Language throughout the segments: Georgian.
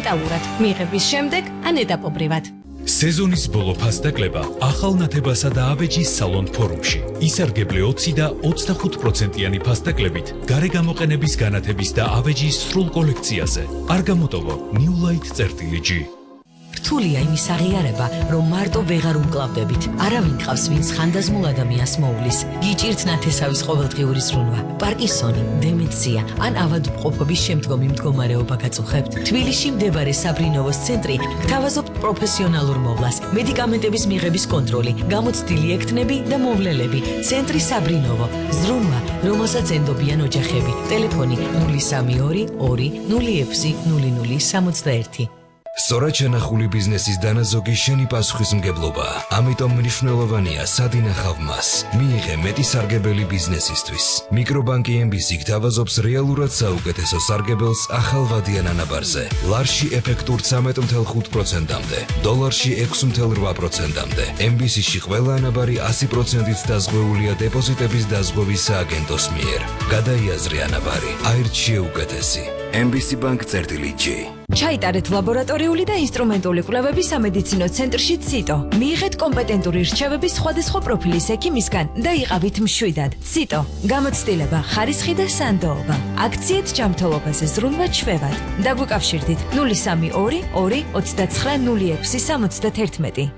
დეტალურად, მიღების შემდეგ ან ეტაპობრივად. სეზონის ბოლო ფასდაკლება ახალ ნათებასა და აბეჯის სალონ ფორუმში. ისარგებლე 20 და 25%-იანი ფასდაკლებით გარეგამოყენების განათების და აბეჯის სრულ კოლექციაზე. არ გამოტოვო newlight.g. რთულია იმის აღიარება, რომ მარტო ვეღარ უმკლავდებით. არავინ ყავს, ვინც ხანდაზმულ ადამიანს მოულის. გიჭირთ ნათესავის ყოველდღიური ზრუნვა, პარკინსონი, დემენცია ან ავადმყოფობის შემდგომი მდგომარეობა გაწუხებთ. თბილისში მდებარე საბრინოვოს ცენტრი გთავაზობთ პროფესიონალურ მოვლას, მედიკამენტების მიღების კონტროლი, გამოცდილი ექთნები და მოვლელები. ცენტრი საბრინოვო, ზრუნვა, რომელსაც ენდობიან ოჯახები. ტელეფონი 032 2 06 0061. სწორად შენახული ბიზნესის დანაზოგი შენი პასუხისმგებლობა. ამიტომ მნიშვნელოვანია სად ინახავ მას. მიიღე მეტი სარგებელი ბიზნესისთვის. მიკრობანკი MBC გთავაზობს რეალურად საუკეთესო სარგებელს ახალ ვადიან ანაბარზე. ლარში ეფექტურ 13.5%-მდე, დოლარში 6.8%-მდე. MBC-ში ყველა ანაბარი 100%-ით დაზღვეულია დეპოზიტების დაზღვევის სააგენტოს მიერ. გადაიაზრე ანაბარი. აირჩიე უკეთესი. MBC Bank-G. ჩაიტარეთ ლაბორატორიული და ინსტრუმენტული კვლევები სამედიცინო ცენტრში ციტო. მიიღეთ კომპეტენტური რჩევები სხვადასხვა პროფილის ექიმისგან და იყავით მშვიდად. ციტო. გამოცდილება, ხარისხი და სანდოობა. აქციეთ ჯანმრთელობაზე ზრუნვა ჩვევად. დაგვიკავშირდით 032 2 29 06 71.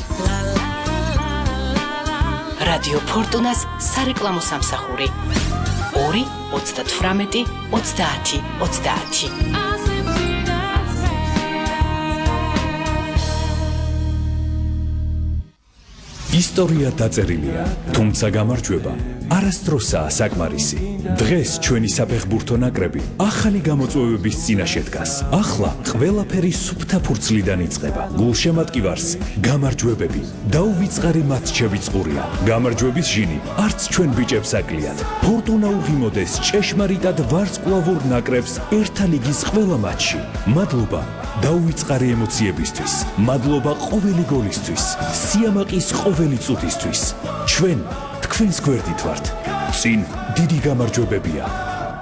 რადიო ფორტუნას სარეკლამო სამსახური 2 38 30 30. ისტორია დაწერილია, თუმცა გამარჯვება არასდროსაა საკმარისი. დღეს ჩვენი საფეხბურთო ნაკრები ახალი გამოწვევების წინაშე დგას. ახლა ყველაფერი სუფთა ფურცლიდან იწყება. გულშემატკივარს გამარჯვებები, დაუვიწყარი მატჩები წყურია. გამარჯვების ჟინი არც ჩვენ ბიჭებს აკლიათ. ფორტუნა უღიმოდეს ჭეშმარიტად ვარსკვლავურ ნაკრებს ერთა ლიგის ყველა მატჩში. მადლობა დაუვიწყარი ემოციებისთვის. მადლობა ყოველი გოლისთვის. სიამაყის ყოველი წუთისთვის. ჩვენ თქვენს გვერდით ვართ. წინ დიდი გამარჯვებებია.